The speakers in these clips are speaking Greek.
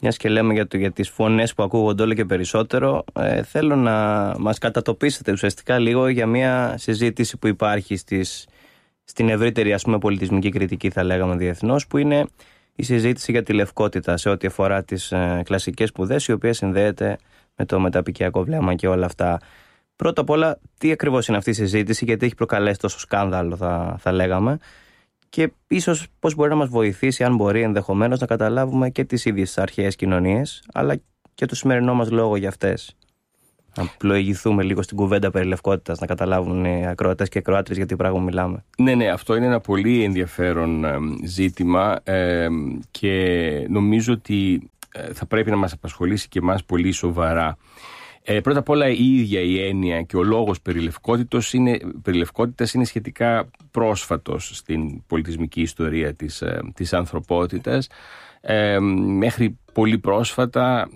Μιας και λέμε για τις φωνές που ακούγονται όλο και περισσότερο, θέλω να μας κατατοπίσετε ουσιαστικά λίγο για μια συζήτηση που υπάρχει στην ευρύτερη πολιτισμική κριτική, θα λέγαμε διεθνώς, που είναι η συζήτηση για τη λευκότητα σε ό,τι αφορά τις κλασικές σπουδές, η οποία συνδέεται με το μεταπικιακό βλέμμα και όλα αυτά. Πρώτα απ' όλα, τι ακριβώς είναι αυτή η συζήτηση, γιατί έχει προκαλέσει τόσο σκάνδαλο, θα λέγαμε, και ίσως πώς μπορεί να μας βοηθήσει, αν μπορεί ενδεχομένως, να καταλάβουμε και τις ίδιες αρχαίες κοινωνίες, αλλά και το σημερινό μας λόγο για αυτές. Να πλοηγηθούμε λίγο στην κουβέντα περί λευκότητας, να καταλάβουν οι ακροατές και ακροάτριες για τι πράγμα μιλάμε. Ναι, αυτό είναι ένα πολύ ενδιαφέρον ζήτημα και νομίζω ότι θα πρέπει να μας απασχολήσει και εμάς πολύ σοβαρά. Πρώτα απ' όλα, η ίδια η έννοια και ο λόγος περί λευκότητας είναι σχετικά πρόσφατος στην πολιτισμική ιστορία της ανθρωπότητας. Μέχρι πολύ πρόσφατα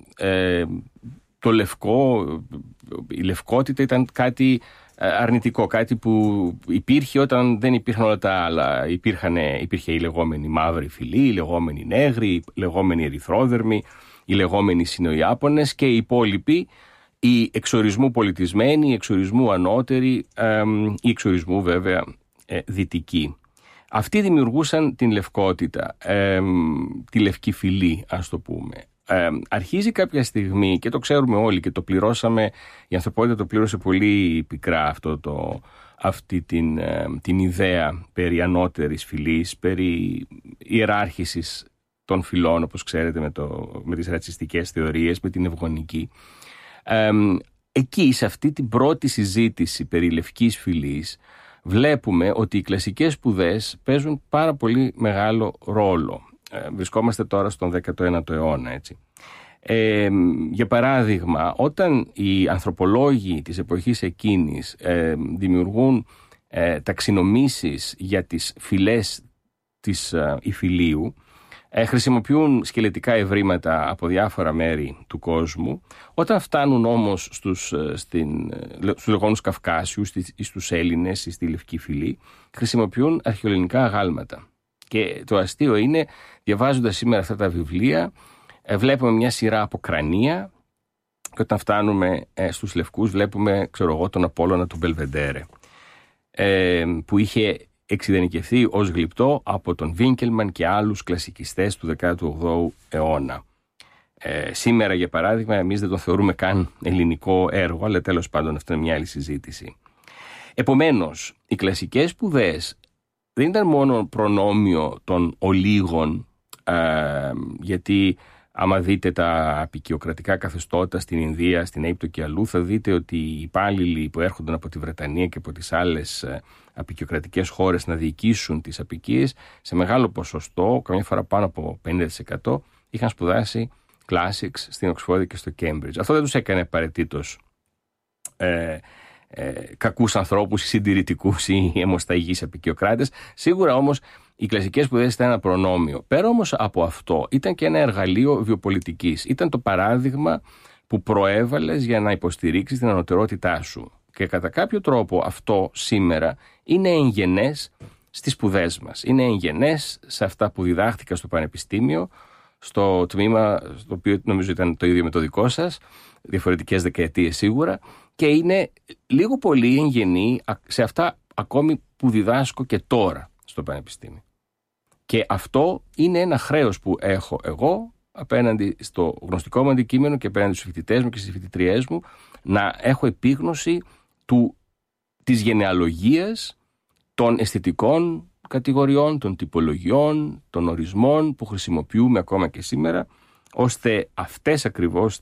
το λευκό, η λευκότητα ήταν κάτι αρνητικό, κάτι που υπήρχε όταν δεν υπήρχαν όλα τα άλλα. Υπήρχε η λεγόμενη μαύρη φυλή, η λεγόμενη νέγρη, η λεγόμενη ερυθρόδερμη, οι λεγόμενοι Σινοϊάπωνες και οι υπόλοιποι, οι εξορισμού πολιτισμένοι, οι εξορισμού ανώτεροι, οι εξορισμού βέβαια δυτικοί. Αυτοί δημιουργούσαν την λευκότητα, τη λευκή φυλή, ας το πούμε. Αρχίζει κάποια στιγμή, και το ξέρουμε όλοι και το πληρώσαμε, η ανθρωπότητα το πλήρωσε πολύ πικρά αυτή την ιδέα περί ανώτερης φυλής, περί ιεράρχησης των φυλών, όπως ξέρετε, με τις ρατσιστικές θεωρίες, με την ευγονική. Εκεί, σε αυτή την πρώτη συζήτηση περί λευκής φυλής, βλέπουμε ότι οι κλασικές σπουδές παίζουν πάρα πολύ μεγάλο ρόλο. Βρισκόμαστε τώρα στον 19ο αιώνα, έτσι. Για παράδειγμα, όταν οι ανθρωπολόγοι της εποχής εκείνης δημιουργούν ταξινομήσεις για τις φυλές της υφηλίου, χρησιμοποιούν σκελετικά ευρήματα από διάφορα μέρη του κόσμου. Όταν φτάνουν όμως στους λεγόμενους Καυκάσιους ή στους Έλληνες ή στη Λευκή Φυλή, χρησιμοποιούν αρχαιοελληνικά αγάλματα. Και το αστείο είναι, διαβάζοντας σήμερα αυτά τα βιβλία, βλέπουμε μια σειρά από κρανία, και όταν φτάνουμε στους Λευκούς βλέπουμε, τον Απόλλωνα του Μπελβεντέρε, που είχε εξειδανικευθεί ως γλυπτό από τον Βίνκελμαν και άλλους κλασικιστές του 18ου αιώνα. Σήμερα, για παράδειγμα, εμείς δεν το θεωρούμε καν ελληνικό έργο, αλλά τέλος πάντων αυτό είναι μια άλλη συζήτηση. Επομένως, οι κλασικές σπουδές δεν ήταν μόνο προνόμιο των ολίγων, γιατί άμα δείτε τα απικιοκρατικά καθεστώτα στην Ινδία, στην Αίγυπτο και αλλού, θα δείτε ότι οι υπάλληλοι που έρχονταν από τη Βρετανία και από τις άλλες απικιοκρατικές χώρες να διοικήσουν τις απικίες, σε μεγάλο ποσοστό, καμιά φορά πάνω από 50%, είχαν σπουδάσει classics στην Οξφόρδη και στο Cambridge. Αυτό δεν τους έκανε απαραίτητος κακούς ανθρώπους ή συντηρητικούς ή αιμοσταγείς απικιοκράτες. Σίγουρα όμως οι κλασικές σπουδές ήταν ένα προνόμιο. Πέρα όμως από αυτό, ήταν και ένα εργαλείο βιοπολιτικής. Ήταν το παράδειγμα που προέβαλες για να υποστηρίξεις την ανωτερότητά σου. Και κατά κάποιο τρόπο αυτό σήμερα είναι εγγενές στις σπουδές μας. Είναι εγγενές σε αυτά που διδάχτηκα στο πανεπιστήμιο, στο τμήμα, το οποίο νομίζω ήταν το ίδιο με το δικό σας, διαφορετικές δεκαετίες σίγουρα, και είναι λίγο πολύ εγγενή σε αυτά ακόμη που διδάσκω και τώρα στο πανεπιστήμιο. Και αυτό είναι ένα χρέος που έχω εγώ απέναντι στο γνωστικό μου αντικείμενο και απέναντι στους φοιτητές μου και στις φοιτητριές μου, να έχω επίγνωση της γενεαλογίας των αισθητικών κατηγοριών, των τυπολογιών, των ορισμών που χρησιμοποιούμε ακόμα και σήμερα, ώστε αυτές ακριβώς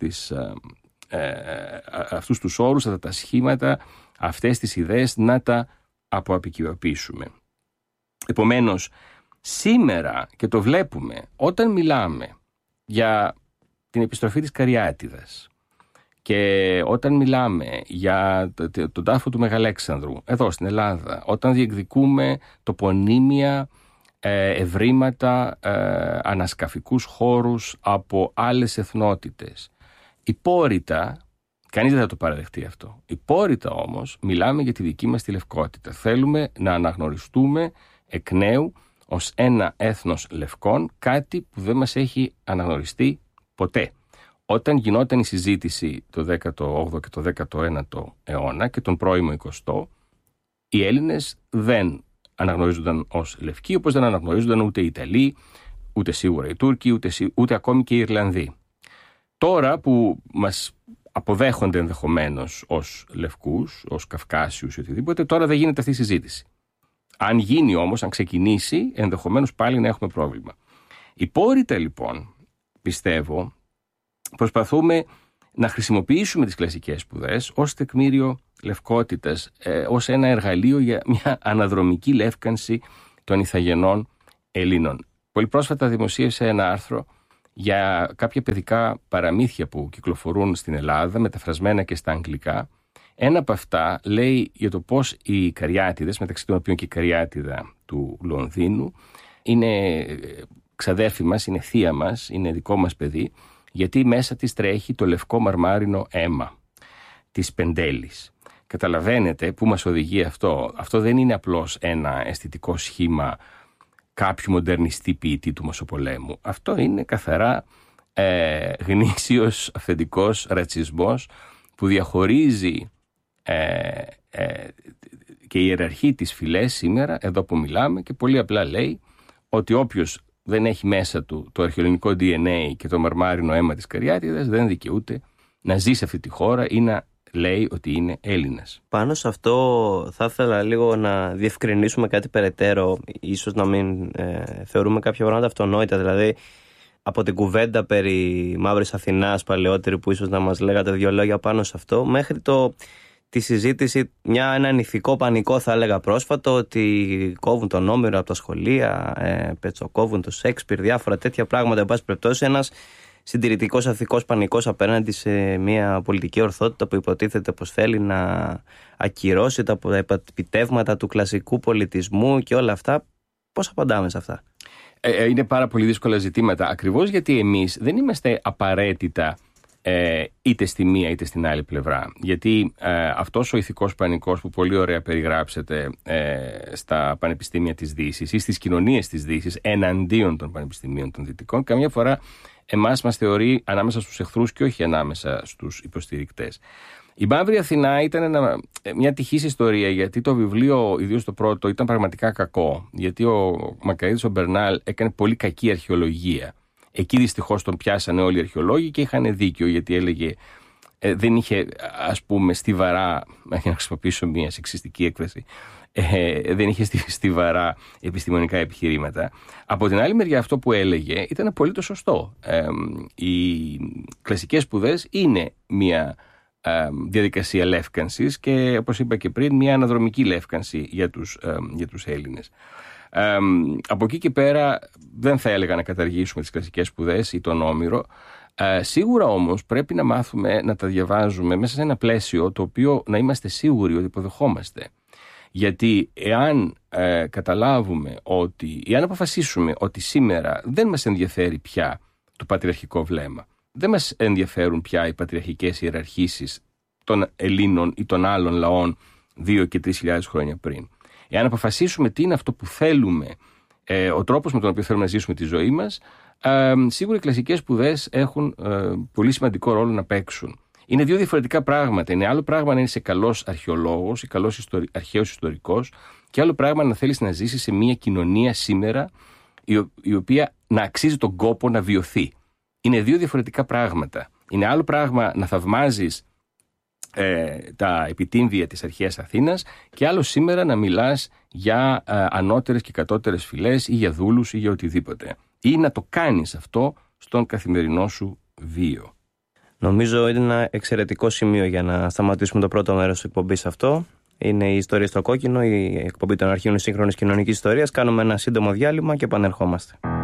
αυτούς τους όρους, αυτά τα σχήματα, αυτές τις ιδέες να τα αποαπικιοποιήσουμε. Επομένως, σήμερα, και το βλέπουμε, όταν μιλάμε για την επιστροφή της Καριάτιδας και όταν μιλάμε για τον τάφο του Μεγαλέξανδρου εδώ στην Ελλάδα, όταν διεκδικούμε τοπονύμια, ευρήματα, ανασκαφικούς χώρους από άλλες εθνότητες, υπόρρητα, κανείς δεν θα το παραδεχτεί αυτό, υπόρρητα όμως μιλάμε για τη δική μας τη λευκότητα. Θέλουμε να αναγνωριστούμε εκ νέου ως ένα έθνος λευκών, κάτι που δεν μας έχει αναγνωριστεί ποτέ. Όταν γινόταν η συζήτηση το 18ο και το 19ο αιώνα και τον πρώιμο 20ο, οι Έλληνες δεν αναγνωρίζονταν ως λευκοί, όπως δεν αναγνωρίζονταν ούτε οι Ιταλοί, ούτε σίγουρα οι Τούρκοι, ούτε ακόμη και οι Ιρλανδοί. Τώρα που μας αποδέχονται ενδεχομένως ως λευκούς, ως Καυκάσιους ή οτιδήποτε, τώρα δεν γίνεται αυτή η συζήτηση. Αν γίνει όμως, αν ξεκινήσει, ενδεχομένως πάλι να έχουμε πρόβλημα. Υπόρρητα λοιπόν, πιστεύω, προσπαθούμε να χρησιμοποιήσουμε τις κλασικές σπουδές ως τεκμήριο λευκότητας, ως ένα εργαλείο για μια αναδρομική λεύκανση των ηθαγενών Ελλήνων. Πολύ πρόσφατα δημοσίευσε ένα άρθρο για κάποια παιδικά παραμύθια που κυκλοφορούν στην Ελλάδα, μεταφρασμένα και στα αγγλικά. Ένα από αυτά λέει για το πώς οι Καριάτιδες, μεταξύ των οποίων και η Καριάτιδα του Λονδίνου, είναι ξαδέρφη μας, είναι θεία μας, είναι δικό μας παιδί, γιατί μέσα της τρέχει το λευκό μαρμάρινο αίμα της Πεντέλης. Καταλαβαίνετε πού μας οδηγεί αυτό. Αυτό δεν είναι απλώς ένα αισθητικό σχήμα κάποιου μοντερνιστή ποιητή του Μεσοπολέμου. Αυτό είναι καθαρά γνήσιος αυθεντικός ρατσισμός που διαχωρίζει και ιεραρχεί τις φυλές σήμερα, εδώ που μιλάμε, και πολύ απλά λέει ότι όποιος δεν έχει μέσα του το αρχαιοελληνικό DNA και το μαρμάρινο αίμα της Καριάτιδας δεν δικαιούται να ζει σε αυτή τη χώρα ή να λέει ότι είναι Έλληνας. Πάνω σε αυτό θα ήθελα λίγο να διευκρινίσουμε κάτι περαιτέρω, ίσως να μην θεωρούμε κάποια πράγματα αυτονόητα. Δηλαδή, από την κουβέντα περί Μαύρης Αθηνάς παλαιότερη που ίσως να μας λέγατε δύο λόγια πάνω σε αυτό, μέχρι τη συζήτηση, έναν ηθικό πανικό θα έλεγα πρόσφατο, ότι κόβουν τον Όμηρο από τα σχολεία, πετσοκόβουν το Σέξπιρ, διάφορα τέτοια πράγματα. Εν πάση περιπτώσει, ένας συντηρητικός ηθικός πανικός απέναντι σε μια πολιτική ορθότητα που υποτίθεται πως θέλει να ακυρώσει τα επιτεύγματα του κλασικού πολιτισμού και όλα αυτά. Πώς απαντάμε σε αυτά? Είναι πάρα πολύ δύσκολα ζητήματα, ακριβώς γιατί εμείς δεν είμαστε απαραίτητα είτε στη μία είτε στην άλλη πλευρά. Γιατί αυτός ο ηθικός πανικός που πολύ ωραία περιγράψετε στα πανεπιστήμια της Δύσης ή στις κοινωνίες της Δύσης εναντίον των πανεπιστημίων των Δυτικών, καμιά φορά εμάς μας θεωρεί ανάμεσα στους εχθρούς και όχι ανάμεσα στους υποστηρικτές. Η Μαύρη Αθηνά ήταν μια τυχής ιστορία, γιατί το βιβλίο, ιδίως το πρώτο, ήταν πραγματικά κακό. Γιατί ο Μακαρίτης ο Μπερνάλ έκανε πολύ κακή αρχαιολογία. Εκεί δυστυχώς τον πιάσανε όλοι οι αρχαιολόγοι και είχαν δίκιο, γιατί έλεγε δεν είχε, ας πούμε, στιβαρά, για να χρησιμοποιήσω μια σεξιστική έκφραση, δεν είχε στιβαρά επιστημονικά επιχειρήματα. Από την άλλη μεριά, αυτό που έλεγε ήταν απολύτως σωστό. Οι κλασικές σπουδές είναι μια διαδικασία λεύκανσης και, όπως είπα και πριν, μια αναδρομική λεύκανση για τους Έλληνες. Από εκεί και πέρα δεν θα έλεγα να καταργήσουμε τις κλασικές σπουδές ή τον Όμηρο. Σίγουρα όμως πρέπει να μάθουμε να τα διαβάζουμε μέσα σε ένα πλαίσιο το οποίο να είμαστε σίγουροι ότι υποδεχόμαστε. Γιατί εάν καταλάβουμε ότι, εάν αποφασίσουμε ότι σήμερα δεν μας ενδιαφέρει πια το πατριαρχικό βλέμμα, δεν μας ενδιαφέρουν πια οι πατριαρχικές ιεραρχήσεις των Ελλήνων ή των άλλων λαών 2 και 3.000 χρόνια πριν, εάν αποφασίσουμε τι είναι αυτό που θέλουμε, ο τρόπος με τον οποίο θέλουμε να ζήσουμε τη ζωή μας, σίγουρα οι κλασικές σπουδές έχουν πολύ σημαντικό ρόλο να παίξουν. Είναι δύο διαφορετικά πράγματα. Είναι άλλο πράγμα να είσαι καλός αρχαιολόγος ή καλός αρχαίος ιστορικός, και άλλο πράγμα να θέλεις να ζήσεις σε μια κοινωνία σήμερα η οποία να αξίζει τον κόπο να βιωθεί. Είναι δύο διαφορετικά πράγματα. Είναι άλλο πράγμα να θαυμάζεις τα επιτύμβια της αρχαίας Αθήνας και άλλο σήμερα να μιλάς για ανώτερες και κατώτερες φυλές ή για δούλους ή για οτιδήποτε. Ή να το κάνεις αυτό στον καθημερινό σου βίο. Νομίζω είναι ένα εξαιρετικό σημείο για να σταματήσουμε το πρώτο μέρος της εκπομπής αυτό. Είναι η Ιστορία στο Κόκκινο, η εκπομπή των αρχείων σύγχρονης κοινωνικής ιστορίας. Κάνουμε ένα σύντομο διάλειμμα και επανερχόμαστε.